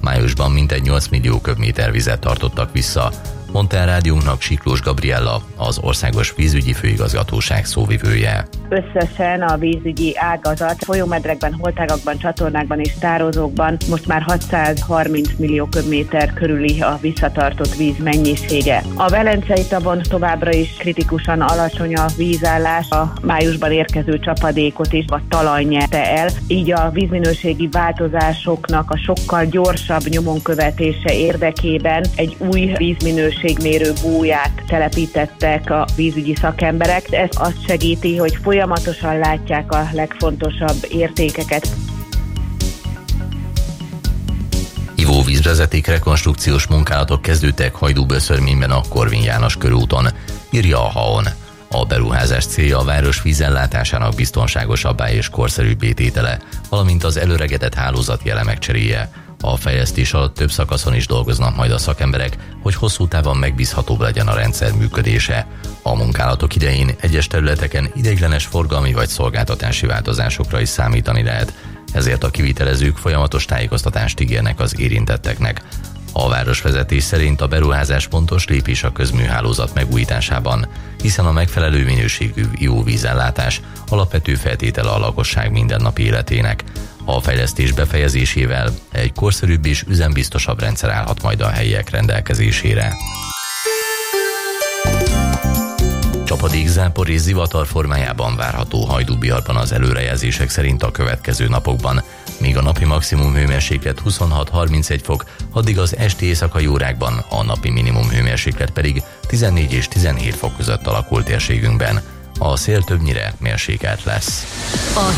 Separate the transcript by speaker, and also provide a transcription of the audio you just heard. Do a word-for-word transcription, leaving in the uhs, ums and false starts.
Speaker 1: Májusban mintegy nyolc millió köbméter vizet tartottak vissza, mondta el rádiónknak Siklós Gabriella, az Országos Vízügyi Főigazgatóság szóvivője.
Speaker 2: Összesen a vízügyi ágazat folyómedrekben, holtágakban, csatornákban és tározókban most már hatszázharminc millió köbméter körüli a visszatartott víz mennyisége. A Velencei tavon továbbra is kritikusan alacsony a vízállás, a májusban érkező csapadékot is a talaj nyerte el, így a vízminőségi változásoknak a sokkal gyorsabb nyomon követése érdekében egy új vízminőségmérő búját telepítettek a vízügyi szakemberek. Ez azt segíti, hogy folyamatosan látják a legfontosabb értékeket.
Speaker 1: Ivóvízvezeték rekonstrukciós munkálatok kezdődtek Hajdúböszörményben a Korvin János körúton, írja a há o en. A beruházás célja a város vízellátásának biztonságosabbá és korszerűbbé tétele, valamint az előregedett hálózati elemek cseréje. A fejlesztés alatt több szakaszon is dolgoznak majd a szakemberek, hogy hosszú távon megbízhatóbb legyen a rendszer működése. A munkálatok idején egyes területeken ideiglenes forgalmi vagy szolgáltatási változásokra is számítani lehet, ezért a kivitelezők folyamatos tájékoztatást ígérnek az érintetteknek. A városvezetés szerint a beruházás pontos lépés a közműhálózat megújításában, hiszen a megfelelő minőségű ivóvízellátás alapvető feltétele a lakosság mindennapi életének. A fejlesztés befejezésével egy korszerűbb és üzembiztosabb rendszer állhat majd a helyiek rendelkezésére. Csapadék, zápor és zivatar formájában várható Hajdú-Biharban az előrejelzések szerint a következő napokban, míg a napi maximum hőmérséklet huszonhat-harmincegy fok, addig az esti éjszakai órákban a napi minimum hőmérséklet pedig tizennégy és tizenhét fok között alakul térségünkben. A szél többnyire mérsékelt lesz.
Speaker 3: A